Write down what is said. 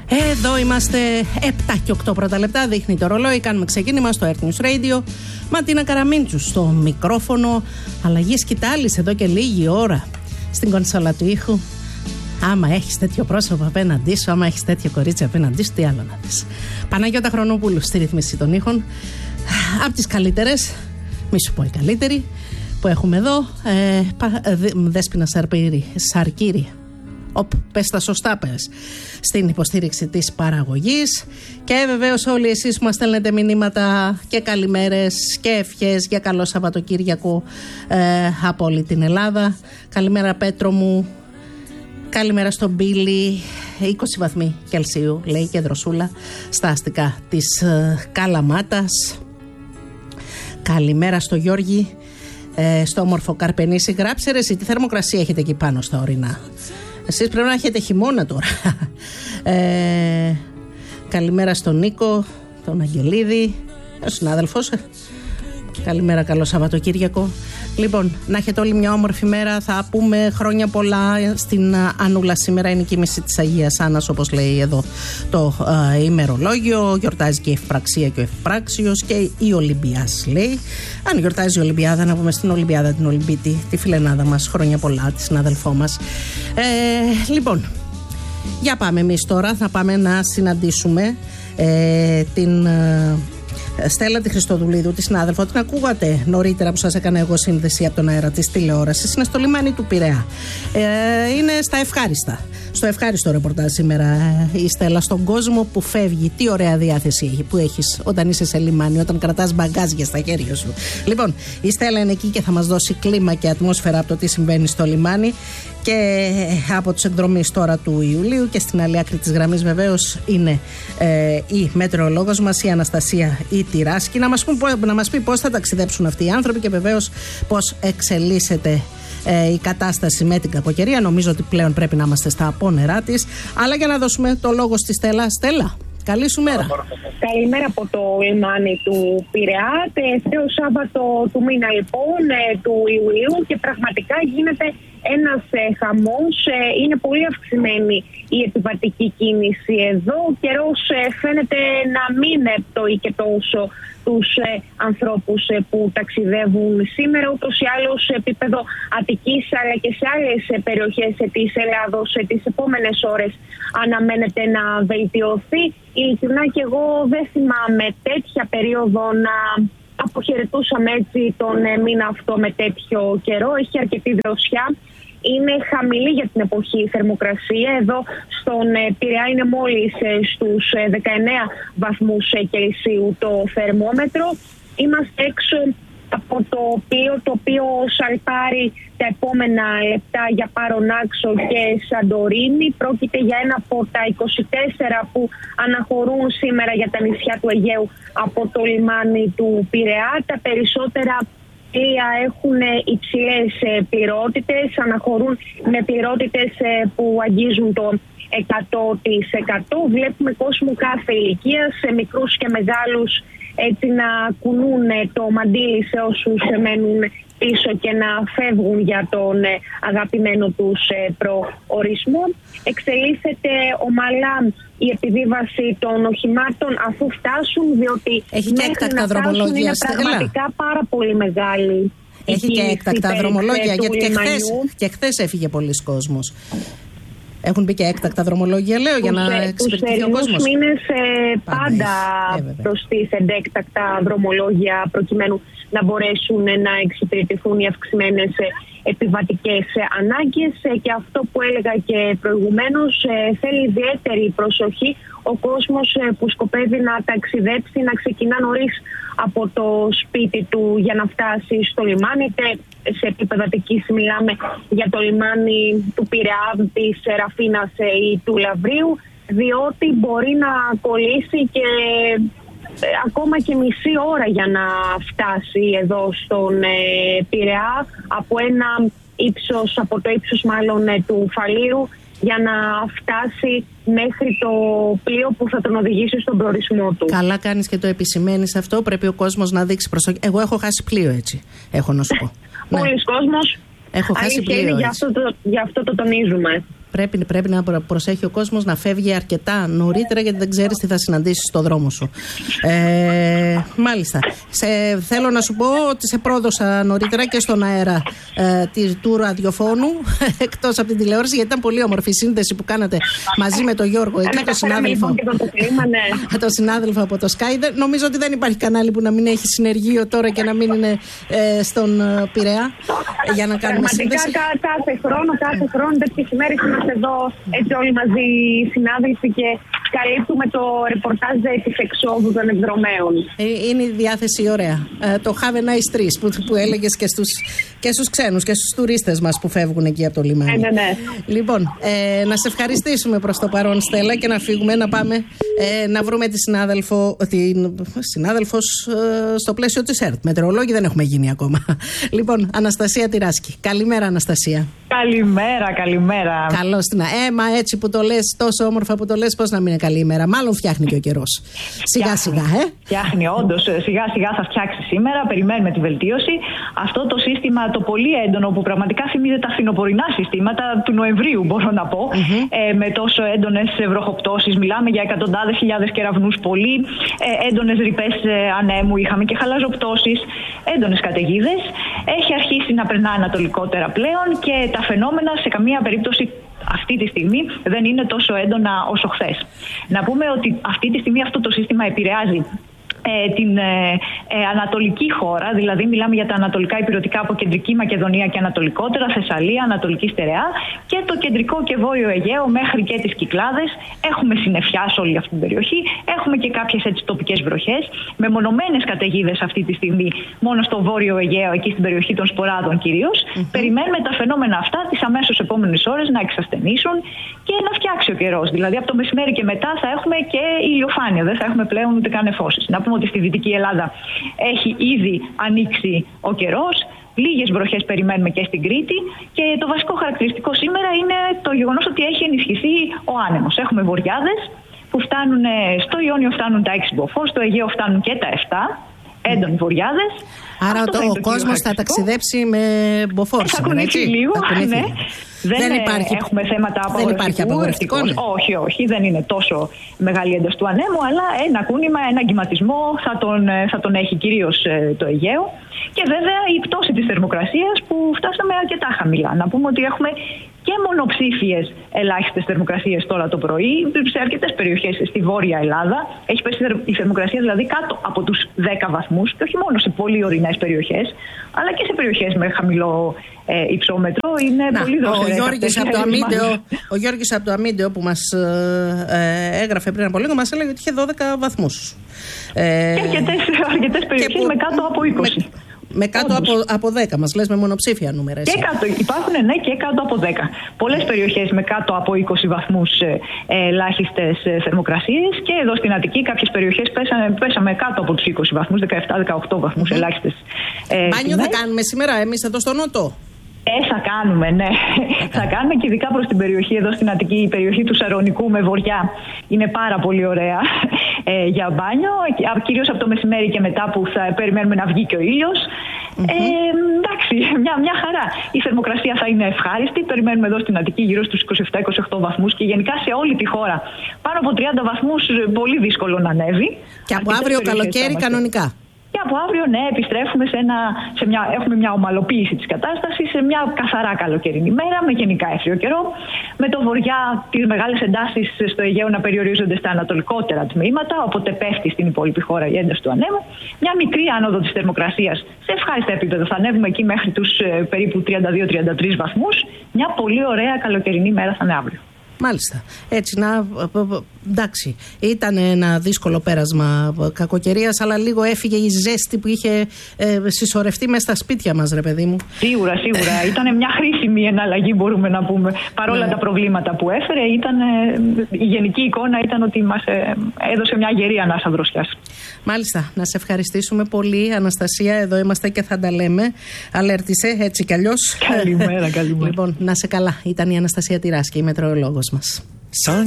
Εδώ είμαστε 7 και 8 πρώτα λεπτά. Δείχνει το ρολόι. Κάνουμε ξεκίνημα στο Earth News Radio. Ματίνα Καραμίντσου στο μικρόφωνο. Αλλαγή σκητάλης εδώ και λίγη ώρα στην κονσόλα του ήχου. Άμα έχεις τέτοιο πρόσωπο απέναντί σου, άμα έχεις τέτοιο κορίτσι απέναντί σου, τι άλλο να δεις. Παναγιώτα Χρονοπούλου στη ρύθμιση των ήχων. Από τις καλύτερες, μη σου πω η καλύτερη, που έχουμε εδώ. Δέσποινα Σαρκύρη. Πες τα σωστά, πες, στην υποστήριξη της παραγωγής. Και βεβαίως όλοι εσείς που μας στέλνετε μηνύματα και καλημέρες και ευχές για καλό Σαββατοκύριακο από όλη την Ελλάδα. Καλημέρα Πέτρο μου. Καλημέρα στον Μπίλη. 20 βαθμοί Κελσίου, λέει, και δροσούλα στα αστικά της Καλαμάτας. Καλημέρα στο Γιώργη, στο όμορφο Καρπενήσι. Γράψε ρε εσύ, τι θερμοκρασία έχετε εκεί πάνω στα ορεινά. Εσείς πρέπει να έχετε χειμώνα τώρα. Καλημέρα στον Νίκο, τον Αγγελίδη, ο συνάδελφος. Καλημέρα, καλό Σαββατοκύριακο. Λοιπόν, να έχετε όλοι μια όμορφη μέρα. Θα πούμε χρόνια πολλά στην Ανούλα. Σήμερα είναι η κοίμηση της Αγίας Άννας, όπως λέει εδώ το ημερολόγιο. Γιορτάζει και η Ευπραξία και ο Ευπράξιος και η Ολυμπιάς, λέει. Αν γιορτάζει η Ολυμπιάδα, να πούμε στην Ολυμπιάδα την Ολυμπίτη, τη φιλενάδα μας. Χρόνια πολλά, τη συναδελφό μας. Λοιπόν, για πάμε εμείς τώρα. Θα πάμε να συναντήσουμε την Στέλλα τη Χριστοδουλίδου, τη συνάδελφο. Την ακούγατε νωρίτερα που σας έκανα εγώ σύνδεση από τον αέρα της τηλεόρασης. Είναι στο λιμάνι του Πειραιά. Είναι στα ευχάριστα. Στο ευχάριστο ρεπορτάζ σήμερα η Στέλλα, στον κόσμο που φεύγει. Τι ωραία διάθεση που έχεις όταν είσαι σε λιμάνι, όταν κρατάς μπαγκάζια στα χέρια σου. Λοιπόν, η Στέλλα είναι εκεί και θα μας δώσει κλίμα και ατμόσφαιρα από το τι συμβαίνει στο λιμάνι και από τους εκδρομείς τώρα του Ιουλίου. Και στην άλλη άκρη της γραμμής βεβαίως είναι η μετεωρολόγος μας, η Αναστασία η Τυράσκη, να μας πει πώς θα ταξιδέψουν αυτοί οι άνθρωποι και βεβαίως πώς εξελίσσεται η κατάσταση με την κακοκαιρία. Νομίζω ότι πλέον πρέπει να είμαστε στα απόνερά της. Αλλά για να δώσουμε το λόγο στη Στέλλα. Στέλλα, καλή σου μέρα. Καλημέρα από το λιμάνι του Πειραιά. Τελευταίο Σάββατο του μήνα λοιπόν, του Ιουλίου, και πραγματικά γίνεται ένας χαμός. Είναι πολύ αυξημένη η επιβατική κίνηση εδώ. Ο καιρός φαίνεται να μην πτωεί και τόσο τους ανθρώπους που ταξιδεύουν σήμερα. Ούτως ή άλλως σε επίπεδο Αττικής αλλά και σε άλλες περιοχές της Ελλάδος τις επόμενες ώρες αναμένεται να βελτιωθεί. Ειλικρινά και εγώ δεν θυμάμαι τέτοια περίοδο να αποχαιρετούσαμε έτσι τον μήνα αυτό με τέτοιο καιρό. Έχει αρκετή δροσιά. Είναι χαμηλή για την εποχή η θερμοκρασία. Εδώ στον Πειραιά είναι μόλις στους 19 βαθμούς Κελσίου το θερμόμετρο. Είμαστε έξω από το οποίο σαλπάρει τα επόμενα λεπτά για Πάρονάξο και Σαντορίνη. Πρόκειται για ένα από τα 24 που αναχωρούν σήμερα για τα νησιά του Αιγαίου από το λιμάνι του Πειραιά. Τα περισσότερα πλοία έχουν υψηλές πληρότητες, αναχωρούν με πληρότητες που αγγίζουν το 100%. Βλέπουμε κόσμο κάθε ηλικίας, μικρούς και μεγάλους, έτσι να κουνούν το μαντίλι σε όσους μένουν πίσω και να φεύγουν για τον αγαπημένο τους προορισμό. Εξελίσσεται ομαλά η επιβίβαση των οχημάτων αφού φτάσουν, διότι έχει και έκτακτα δρομολόγια, είναι πραγματικά πάρα πολύ μεγάλη. Έχει και έκτακτα δρομολόγια, γιατί και χθες έφυγε πολλοί κόσμος. Έχουν μπει και έκτακτα δρομολόγια, λέω, για να εξυπηρετηθεί ο κόσμος. Τους μήνες πάντα προστίθενται έκτακτα δρομολόγια προκειμένου να μπορέσουν να εξυπηρετηθούν οι αυξημένες επιβατικές ανάγκες. Και αυτό που έλεγα και προηγουμένως, θέλει ιδιαίτερη προσοχή ο κόσμος που σκοπεύει να ταξιδέψει, να ξεκινά νωρίς από το σπίτι του για να φτάσει στο λιμάνι. Είτε σε επίπεδο Αττικής μιλάμε για το λιμάνι του Πειραιά, της Ραφίνας ή του Λαβρίου, διότι μπορεί να κολλήσει και ακόμα και μισή ώρα για να φτάσει εδώ στον Πειραιά από το ύψος μάλλον του Φαλήρου, για να φτάσει μέχρι το πλοίο που θα τον οδηγήσει στον προορισμό του. Καλά κάνεις και το επισημαίνεις αυτό. Πρέπει ο κόσμος να δείξει προσοχή. Εγώ έχω χάσει πλοίο, έτσι, έχω να σου πω. Πολλοί κόσμος. Έχω χάσει πλοίο. Γι' αυτό το τονίζουμε. Πρέπει να προσέχει ο κόσμος να φεύγει αρκετά νωρίτερα, γιατί δεν ξέρεις τι θα συναντήσεις στο δρόμο σου. Μάλιστα. Θέλω να σου πω ότι σε πρόδωσα νωρίτερα και στον αέρα του ραδιοφώνου, εκτός από την τηλεόραση, γιατί ήταν πολύ όμορφη η σύνδεση που κάνατε μαζί με τον Γιώργο εκεί, τον συνάδελφο. Το συνάδελφο από το Sky. Νομίζω ότι δεν υπάρχει κανάλι που να μην έχει συνεργείο τώρα και να μην είναι στον Πειραιά για να κάνουμε σύνδεση. Κάθε χρόνο τέτοιες ημέρες είμαστε εδώ έτσι όλοι μαζί οι συνάδελφοι και καλύπτουμε το ρεπορτάζ της εξόδου των εκδρομέων. Είναι η διάθεση ωραία. Το Have a nice trees που έλεγες και στους ξένους και στους τουρίστες μας που φεύγουν εκεί από το λιμάνι. Ναι. Λοιπόν, να σε ευχαριστήσουμε προς το παρόν, Στέλλα, και να φύγουμε να πάμε να βρούμε τη συνάδελφος στο πλαίσιο της ΕΡΤ. Μετεωρολόγοι δεν έχουμε γίνει ακόμα. Λοιπόν, Αναστασία Τυράσκη. Καλημέρα, Αναστασία. Καλημέρα. Καλώς την. Μα έτσι που το λες, τόσο όμορφα που το λες, πώς να μην είναι καλή ημέρα. Μάλλον φτιάχνει και ο καιρός. Σιγά-σιγά, Φτιάχνει, όντως. Σιγά-σιγά θα φτιάξει σήμερα. Περιμένουμε τη βελτίωση. Αυτό το σύστημα, το πολύ έντονο, που πραγματικά θυμίζει τα φθινοπορεινά συστήματα του Νοεμβρίου, μπορώ να πω, με τόσο έντονες βροχοπτώσεις. Μιλάμε για εκατοντάδες χιλιάδες κεραυνούς, πολύ έντονες ρηπές ανέμου. Είχαμε και χαλαζοπτώσεις, έντονες καταιγίδες. Έχει αρχίσει να περνά ανατολικότερα πλέον και τα φαινόμενα σε καμία περίπτωση αυτή τη στιγμή δεν είναι τόσο έντονα όσο χθες. Να πούμε ότι αυτή τη στιγμή αυτό το σύστημα επηρεάζει την ανατολική χώρα, δηλαδή μιλάμε για τα ανατολικά ηπειρωτικά από κεντρική Μακεδονία και ανατολικότερα, Θεσσαλία, Ανατολική Στερεά και το κεντρικό και βόρειο Αιγαίο μέχρι και τις Κυκλάδες. Έχουμε συννεφιά σε όλη αυτή την περιοχή, έχουμε και κάποιες έτσι τοπικές βροχές, με μονομένες καταιγίδες αυτή τη στιγμή μόνο στο βόρειο Αιγαίο, εκεί στην περιοχή των Σποράδων κυρίως. Περιμένουμε τα φαινόμενα αυτά τις αμέσως επόμενες ώρες να εξασθενήσουν και να φτιάξει ο καιρός. Δηλαδή από το μεσημέρι και μετά θα έχουμε και ηλιοφάνεια, δεν θα έχουμε πλέον ούτε καν νεφώσεις. Να πούμε ότι στη Δυτική Ελλάδα έχει ήδη ανοίξει ο καιρός. Λίγες βροχές περιμένουμε και στην Κρήτη και το βασικό χαρακτηριστικό σήμερα είναι το γεγονός ότι έχει ενισχυθεί ο άνεμος. Έχουμε βοριάδες που φτάνουν στο Ιόνιο, φτάνουν τα 6 μποφόρ, στο Αιγαίο φτάνουν και τα 7. Έντονοι βοριάδες. Άρα ο κόσμος θα ταξιδέψει με μποφόρ σήμερα, έτσι? Λίγο, ναι. Δεν υπάρχει, έχουμε θέματα απαγορευτικού. Όχι, δεν είναι τόσο μεγάλη ένταση του ανέμου, αλλά ένα κούνημα, ένα κυματισμό θα τον έχει κυρίως το Αιγαίο. Και βέβαια η πτώση της θερμοκρασίας που φτάσαμε αρκετά χαμηλά. Να πούμε ότι έχουμε και μονοψήφιες ελάχιστες θερμοκρασίες τώρα το πρωί σε αρκετές περιοχές στη Βόρεια Ελλάδα. Έχει πέσει η θερμοκρασία δηλαδή κάτω από τους 10 βαθμούς και όχι μόνο σε πολύ ορεινές περιοχές, αλλά και σε περιοχές με χαμηλό υψόμετρο. Είναι πολύ δροσερές. Ο Γιώργης από το Αμίντεο που μας έγραφε πριν από λίγο μας έλεγε ότι είχε 12 βαθμούς. Και αρκετές περιοχές με κάτω από 20. Με κάτω από 10, μας λες, με μονοψήφια νούμερα. Και κάτω, υπάρχουν και κάτω από 10. Πολλές περιοχές με κάτω από 20 βαθμούς ελάχιστες θερμοκρασίες και εδώ στην Αττική κάποιες περιοχές πέσαμε κάτω από τους 20 βαθμούς, 17-18 βαθμούς ελάχιστες. Μπάνιο θα κάνουμε σήμερα εμείς εδώ στο Νότο? Θα κάνουμε, ναι. Θα κάνουμε και ειδικά προς την περιοχή εδώ στην Αττική, η περιοχή του Σαρονικού με βοριά. Είναι πάρα πολύ ωραία για μπάνιο, κυρίως από το μεσημέρι και μετά που θα περιμένουμε να βγει και ο ήλιος. Εντάξει, μια χαρά. Η θερμοκρασία θα είναι ευχάριστη. Περιμένουμε εδώ στην Αττική γύρω στους 27-28 βαθμούς και γενικά σε όλη τη χώρα πάνω από 30 βαθμούς πολύ δύσκολο να ανέβει. Και από αύριο καλοκαίρι κανονικά. Και από αύριο, ναι, επιστρέφουμε έχουμε μια ομαλοποίηση της κατάστασης, σε μια καθαρά καλοκαιρινή μέρα, με γενικά εύριο καιρό. Με το βοριά τις μεγάλες εντάσεις στο Αιγαίο να περιορίζονται στα ανατολικότερα τμήματα, οπότε πέφτει στην υπόλοιπη χώρα η ένταση του ανέμου. Μια μικρή άνοδο της θερμοκρασίας σε ευχάριστα επίπεδο. Θα ανέβουμε εκεί μέχρι τους περίπου 32-33 βαθμούς. Μια πολύ ωραία καλοκαιρινή μέρα θα είναι αύριο. Μάλιστα. Έτσι εντάξει, ήταν ένα δύσκολο πέρασμα κακοκαιρίας, αλλά λίγο έφυγε η ζέστη που είχε συσσωρευτεί μέσα στα σπίτια μας, ρε παιδί μου. Σίγουρα. Ήταν μια χρήσιμη εναλλαγή, μπορούμε να πούμε. Παρόλα τα προβλήματα που έφερε, η γενική εικόνα ήταν ότι μας έδωσε μια γερή ανάσα δροσιάς. Μάλιστα. Να σε ευχαριστήσουμε πολύ, Αναστασία. Εδώ είμαστε και θα τα λέμε. Αλέρτησε, έτσι κι αλλιώς. Καλημέρα. Λοιπόν, να σε καλά. Ήταν η Αναστασία Τυράσκη, η μετεωρολόγος μας.